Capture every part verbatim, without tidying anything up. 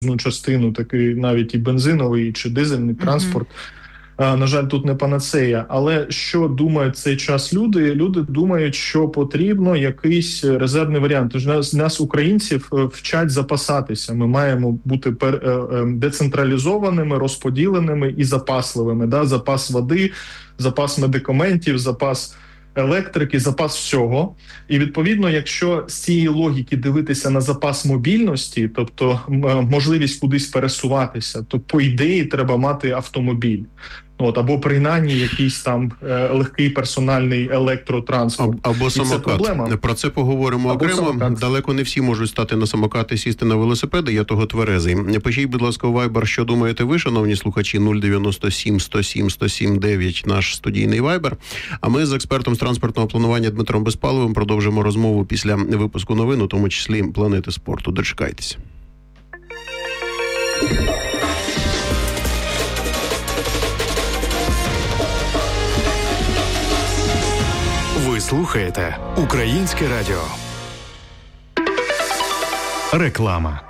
частину, такий навіть і бензиновий, чи дизельний mm-hmm. транспорт. На жаль, тут не панацея. Але що думають цей час люди? Люди думають, що потрібно якийсь резервний варіант. Тож нас, нас, українців, вчать запасатися. Ми маємо бути децентралізованими, розподіленими і запасливими. Да? Запас води, запас медикаментів, запас електрики, запас всього. І, відповідно, якщо з цієї логіки дивитися на запас мобільності, тобто можливість кудись пересуватися, то, по ідеї, треба мати автомобіль. От, або принаймні якийсь там е, легкий персональний електротранспорт. Або самокат. Про це поговоримо або окремо. Самокат. Далеко не всі можуть стати на самокат і сісти на велосипеди, я того тверезий. Пишіть, будь ласка, у Viber, що думаєте ви, шановні слухачі, нуль дев'яносто сім сто сім сто сім дев'ять, наш студійний Viber. А ми з експертом з транспортного планування Дмитром Безпаловим продовжимо розмову після випуску новин, у тому числі «Планети спорту». Дочекайтеся. Ви слухаєте Українське радіо. Реклама.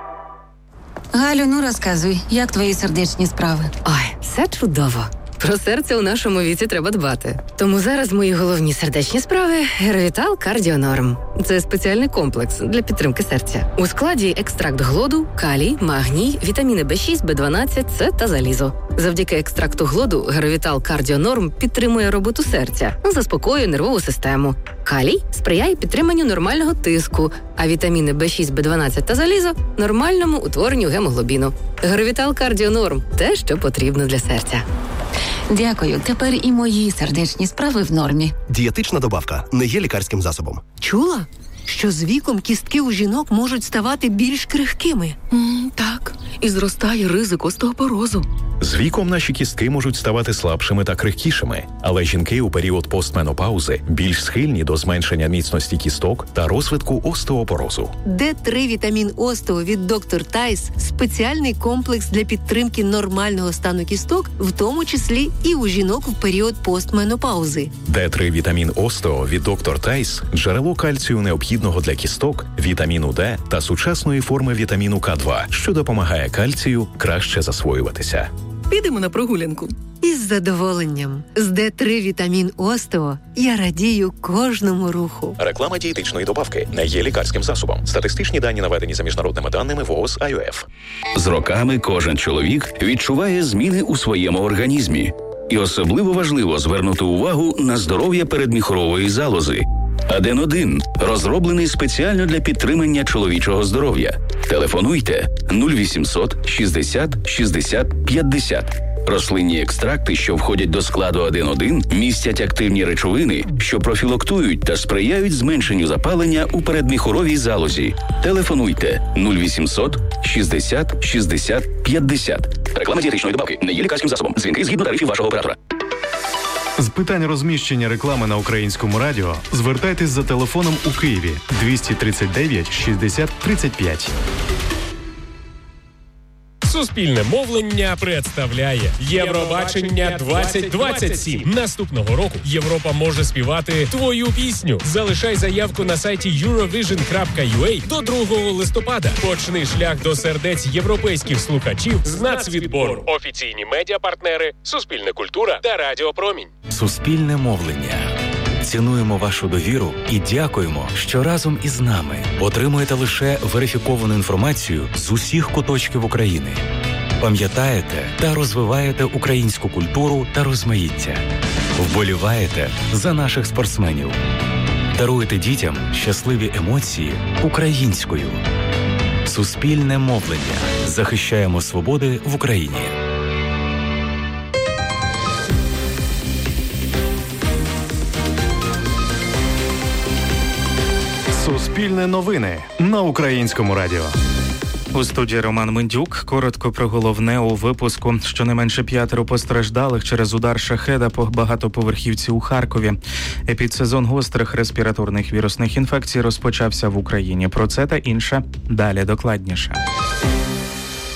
Галю, ну розказуй, як твої сердечні справи? Ой, все чудово. Про серце у нашому віці треба дбати. Тому зараз мої головні сердечні справи – Геровітал Кардіонорм. Це спеціальний комплекс для підтримки серця. У складі екстракт глоду, калій, магній, вітаміни Б шість, Б дванадцять, С та залізо. Завдяки екстракту глоду Геровітал Кардіонорм підтримує роботу серця, заспокоює нервову систему. Калій сприяє підтриманню нормального тиску, а вітаміни Б шість, Б дванадцять та залізо – нормальному утворенню гемоглобіну. Геровітал Кардіонорм – те, що потрібно для серця. Дякую. Тепер і мої сердечні справи в нормі. Дієтична добавка не є лікарським засобом. Чула, що з віком кістки у жінок можуть ставати більш крихкими? Mm, так, і зростає ризик остеопорозу. З віком наші кістки можуть ставати слабшими та крихкішими, але жінки у період постменопаузи більш схильні до зменшення міцності кісток та розвитку остеопорозу. Д три вітамін Остео від доктор Тайс – спеціальний комплекс для підтримки нормального стану кісток, в тому числі і у жінок в період постменопаузи. Д три вітамін Остео від доктор Тайс – джерело кальцію необхідного для кісток, вітаміну Д та сучасної форми вітаміну К два, що допомагає кальцію краще засвоюватися. Підемо на прогулянку. Із задоволенням. З Д три вітамін Остео я радію кожному руху. Реклама дієтичної добавки не є лікарським засобом. Статистичні дані наведені за міжнародними даними ВООЗ ай о еф. З роками кожен чоловік відчуває зміни у своєму організмі. І особливо важливо звернути увагу на здоров'я передміхорової залози. Аден один розроблений спеціально для підтримання чоловічого здоров'я. Телефонуйте нуль вісімсот шістдесят шістдесят п'ятдесят. Рослинні екстракти, що входять до складу Аден один, містять активні речовини, що профілактують та сприяють зменшенню запалення у передміхоровій залозі. Телефонуйте нуль вісімсот шістдесят шістдесят п'ятдесят. Реклама дієтичної добавки не є лікарським засобом. Дзвінки згідно тарифів вашого оператора. З питань розміщення реклами на Українському радіо звертайтесь за телефоном у Києві двісті тридцять дев'ять шістдесят тридцять п'ять. Суспільне мовлення представляє Євробачення двадцять двадцять сім. Наступного року Європа може співати твою пісню. Залишай заявку на сайті юровіжн крапка ю а до другого листопада. Почни шлях до сердець європейських слухачів з нацвідбору. Офіційні медіапартнери Суспільне культура та Радіо Промінь. Суспільне мовлення. Цінуємо вашу довіру і дякуємо, що разом із нами отримуєте лише верифіковану інформацію з усіх куточків України. Пам'ятаєте та розвиваєте українську культуру та розмаїття. Вболіваєте за наших спортсменів. Даруєте дітям щасливі емоції українською. Суспільне мовлення. Захищаємо свободи в Україні. Суспільне новини на Українському радіо. У студії Роман Мендюк. Коротко про головне у випуску. Щонайменше п'ятеро постраждалих через удар шахеда по багатоповерхівці у Харкові. Епідсезон гострих респіраторних вірусних інфекцій розпочався в Україні. Про це та інше далі докладніше.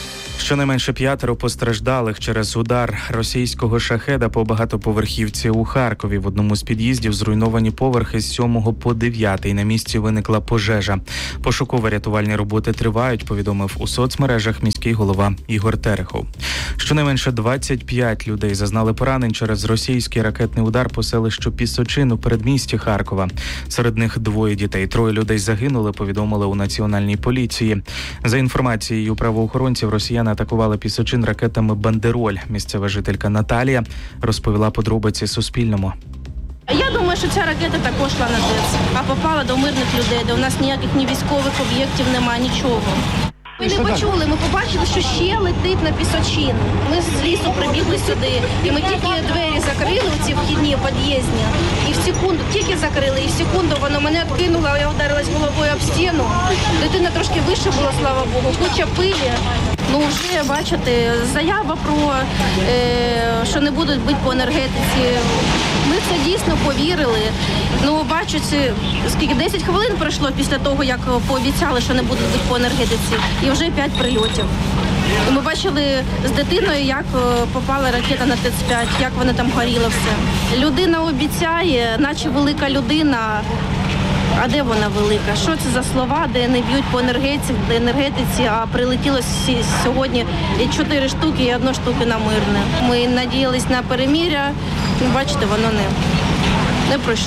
Щонайменше п'ятеро постраждалих через удар російського шахеда по багатоповерхівці у Харкові. В одному з під'їздів зруйновані поверхи з сьомого по дев'ятий. На місці виникла пожежа. Пошуково-рятувальні роботи тривають, повідомив у соцмережах міський голова Ігор Терехов. Щонайменше двадцять п'ять людей зазнали поранень через російський ракетний удар по селищу Пісочин у передмісті Харкова. Серед них двоє дітей. Троє людей загинули, повідомили у національній поліції. За інформацією правоохоронців, росіяни атакували Пісочин ракетами «Бандероль». Місцева жителька Наталія розповіла подробиці Суспільному. Я думаю, що ця ракета також йшла на ТЕЦ, а попала до мирних людей, де у нас ніяких ні військових об'єктів немає, нічого. Ми не почули, ми побачили, що ще летить на Пісочин. Ми з лісу прибігли сюди, і ми тільки двері закрили, ці вхідні, під'їзні, і в секунду, тільки закрили, і в секунду воно мене відкинуло, я вдарилась головою об стіну. Дитина трошки вище була, слава Богу, куча пилі. Ну, вже, бачите, заява про, е, що не будуть бити по енергетиці. Ми це дійсно повірили. Ну, бачу, скільки, десять хвилин пройшло після того, як пообіцяли, що не будуть бити по енергетиці, і вже п'ять прильотів. І ми бачили з дитиною, як попала ракета на ТЕЦ п'ять, як вона там горіла все. Людина обіцяє, наче велика людина. А де вона велика? Що це за слова, де не б'ють по енергетиці, де енергетиці, а прилетіло сьогодні чотири штуки і одна штука на мирне. Ми надіялись на перемир'я, бачите, воно не, не пройшло.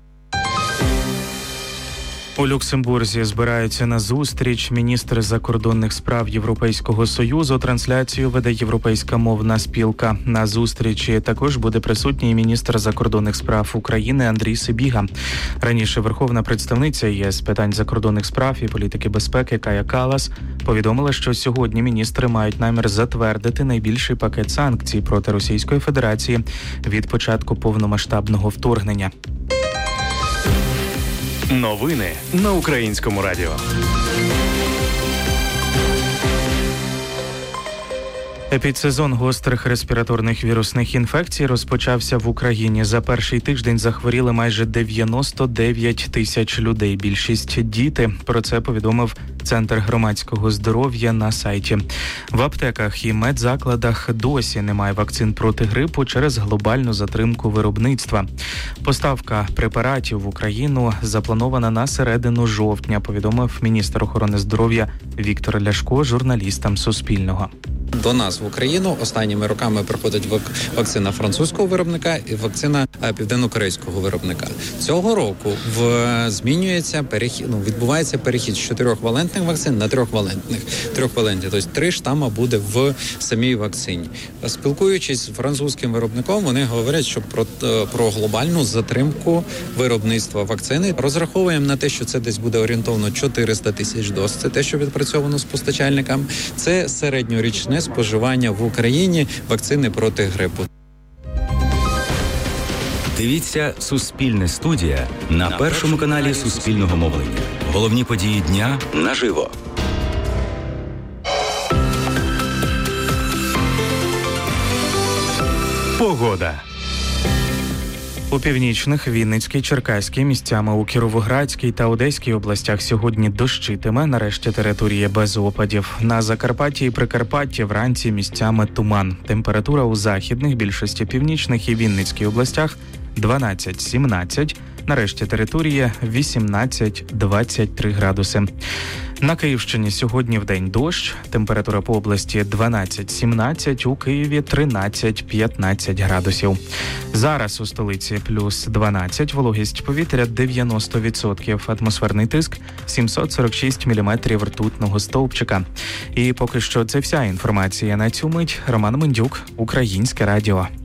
У Люксембурзі збираються на зустріч міністри закордонних справ Європейського Союзу. Трансляцію веде Європейська мовна спілка. На зустрічі також буде присутній міністр закордонних справ України Андрій Сибіга. Раніше верховна представниця ЄС з питань закордонних справ і політики безпеки Кая Калас повідомила, що сьогодні міністри мають намір затвердити найбільший пакет санкцій проти Російської Федерації від початку повномасштабного вторгнення. Новини на Українському радіо. Епідсезон гострих респіраторних вірусних інфекцій розпочався в Україні. За перший тиждень захворіли майже дев'яносто дев'ять тисяч людей. Більшість – діти. Про це повідомив Центр громадського здоров'я на сайті. В аптеках і медзакладах досі немає вакцин проти грипу через глобальну затримку виробництва. Поставка препаратів в Україну запланована на середину жовтня, повідомив міністр охорони здоров'я Віктор Ляшко журналістам Суспільного. До нас в Україну останніми роками приходить вакцина французького виробника і вакцина південно-корейського виробника. Цього року в змінюється перехід, ну, відбувається перехід з чотирьохвалентних вакцин на трьохвалентних. Трьохвалентні, тобто три штама буде в самій вакцині. Спілкуючись з французьким виробником, вони говорять, що про, про глобальну затримку виробництва вакцини. Розраховуємо на те, що це десь буде орієнтовно чотириста тисяч доз. Це те, що відпрацьовано з постачальниками. Це середньорічне споживання в Україні вакцини проти грипу. Дивіться «Суспільне студія» на першому каналі Суспільного мовлення. Головні події дня наживо. Погода. У північних, Вінницькій, Черкаській, місцями у Кіровоградській та Одеській областях сьогодні дощитиме, нарешті території без опадів. На Закарпатті і Прикарпатті вранці місцями туман. Температура у західних, більшості північних і Вінницькій областях дванадцять сімнадцять, нарешті території вісімнадцять двадцять три градуси. На Київщині сьогодні вдень дощ, температура по області дванадцять сімнадцять, у Києві тринадцять п'ятнадцять градусів. Зараз у столиці плюс дванадцять, вологість повітря дев'яносто відсотків, атмосферний тиск сімсот сорок шість міліметрів ртутного стовпчика. І поки що це вся інформація на цю мить. Роман Мендюк, Українське радіо.